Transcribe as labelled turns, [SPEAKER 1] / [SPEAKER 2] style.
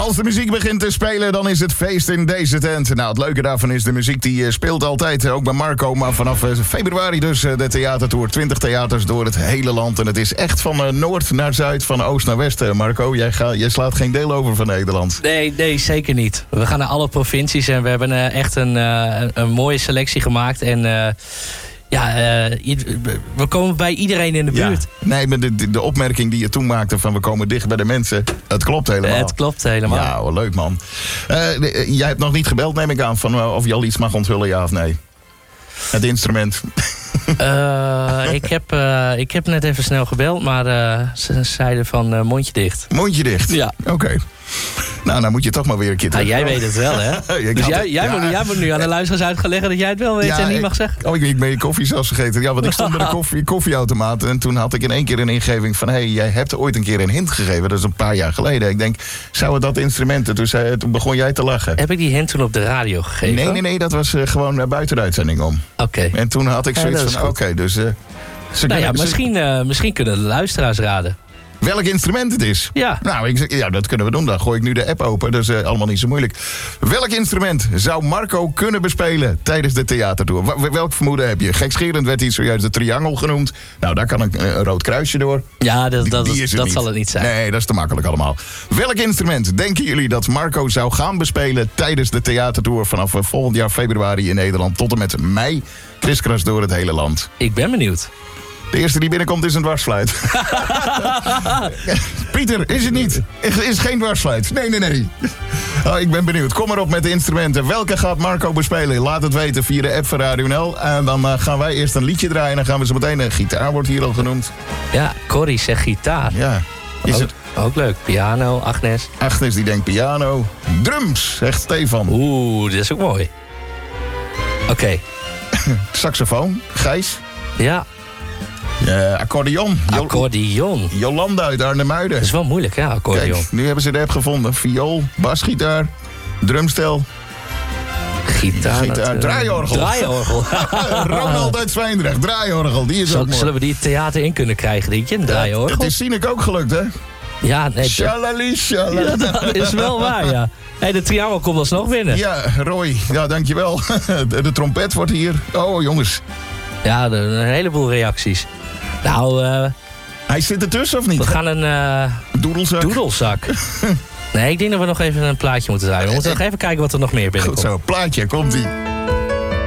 [SPEAKER 1] Als de muziek begint te spelen, dan is het feest in deze tent. Nou, het leuke daarvan is, de muziek die speelt altijd, ook bij Marco. Maar vanaf februari dus de theatertour. 20 theaters door het hele land. En het is echt van noord naar zuid, van oost naar west. Marco, jij slaat geen deel over van Nederland.
[SPEAKER 2] Nee, zeker niet. We gaan naar alle provincies en we hebben echt een mooie selectie gemaakt. En we komen bij iedereen in de buurt.
[SPEAKER 1] Ja. Nee, maar de opmerking die je toen maakte van we komen dicht bij de mensen, het klopt helemaal.
[SPEAKER 2] Het klopt helemaal.
[SPEAKER 1] Ja, wel leuk man. Jij hebt nog niet gebeld, neem ik aan, van of je al iets mag onthullen, ja of nee? Het instrument.
[SPEAKER 2] Ik heb net even snel gebeld, maar ze zeiden van mondje dicht.
[SPEAKER 1] Mondje dicht?
[SPEAKER 2] Ja.
[SPEAKER 1] Oké. Nou, dan moet je toch maar weer een keer terug.
[SPEAKER 2] Jij weet het wel, hè? Dus jij moet nu aan de luisteraars uitleggen dat jij het wel weet en niet mag zeggen.
[SPEAKER 1] Oh, ik ben je koffie zelfs vergeten. Ja, want ik stond bij de koffieautomaat en toen had ik in één keer een ingeving van jij hebt ooit een keer een hint gegeven. Dat is een paar jaar geleden. Ik denk, zou het dat instrument? Toen begon jij te lachen.
[SPEAKER 2] Heb ik die hint toen op de radio gegeven?
[SPEAKER 1] Nee, dat was gewoon buiten de uitzending om.
[SPEAKER 2] Oké.
[SPEAKER 1] En toen had ik zoiets van, dus...
[SPEAKER 2] misschien kunnen de luisteraars raden.
[SPEAKER 1] Welk instrument het is?
[SPEAKER 2] Ja.
[SPEAKER 1] Nou, dat kunnen we doen. Dan gooi ik nu de app open. Dat is allemaal niet zo moeilijk. Welk instrument zou Marco kunnen bespelen tijdens de theatertour? Welk vermoeden heb je? Gekscherend werd hij zojuist de triangel genoemd. Nou, daar kan een rood kruisje door.
[SPEAKER 2] Ja, dat zal het niet zijn.
[SPEAKER 1] Nee, dat is te makkelijk allemaal. Welk instrument denken jullie dat Marco zou gaan bespelen tijdens de theatertour vanaf volgend jaar februari in Nederland tot en met mei? Kriskras door het hele land.
[SPEAKER 2] Ik ben benieuwd.
[SPEAKER 1] De eerste die binnenkomt is een dwarsfluit. Pieter, is het niet? Is geen dwarsfluit? Nee. Oh, ik ben benieuwd. Kom maar op met de instrumenten. Welke gaat Marco bespelen? Laat het weten via de app van Radio NL. En dan gaan wij eerst een liedje draaien. En dan gaan we zo meteen een gitaar, wordt hier al genoemd.
[SPEAKER 2] Ja, Corrie zegt gitaar.
[SPEAKER 1] Ja.
[SPEAKER 2] Ook leuk. Piano, Agnes.
[SPEAKER 1] Agnes die denkt piano. Drums, zegt Stefan.
[SPEAKER 2] Oeh, dat is ook mooi. Oké.
[SPEAKER 1] Saxofoon, Gijs.
[SPEAKER 2] Ja.
[SPEAKER 1] Accordeon.
[SPEAKER 2] Accordeon.
[SPEAKER 1] Jolanda uit Arnhemuiden.
[SPEAKER 2] Dat is wel moeilijk, ja, accordeon.
[SPEAKER 1] Kijk, nu hebben ze de app gevonden. Viool, basgitaar, drumstel.
[SPEAKER 2] Gitaar.
[SPEAKER 1] Draaiorgel. Ronald uit Zwijndrecht. Draaiorgel, die is ook mooi.
[SPEAKER 2] Zullen we die het theater in kunnen krijgen, Dietje? Een draaiorgel?
[SPEAKER 1] Het is Sinek ook gelukt, hè?
[SPEAKER 2] Ja, nee.
[SPEAKER 1] Shalali, shalali.
[SPEAKER 2] Ja, dat is wel waar, ja. Hey, de triangel komt alsnog binnen.
[SPEAKER 1] Ja, Roy. Ja, dankjewel. De trompet wordt hier. Oh, jongens.
[SPEAKER 2] Ja, een heleboel reacties. Nou,
[SPEAKER 1] hij zit ertussen of niet?
[SPEAKER 2] We gaan een... Doedelzak. Nee, ik denk dat we nog even een plaatje moeten draaien. We moeten nog even kijken wat er nog meer binnenkomt.
[SPEAKER 1] Goed zo, plaatje, komt-ie.